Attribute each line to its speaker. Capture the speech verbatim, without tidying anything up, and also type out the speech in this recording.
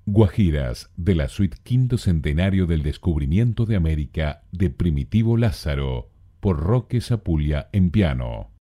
Speaker 1: Guajiras de la suite Quinto Centenario del Descubrimiento de América de Primitivo Lázaro, por Roque Zapulia en piano.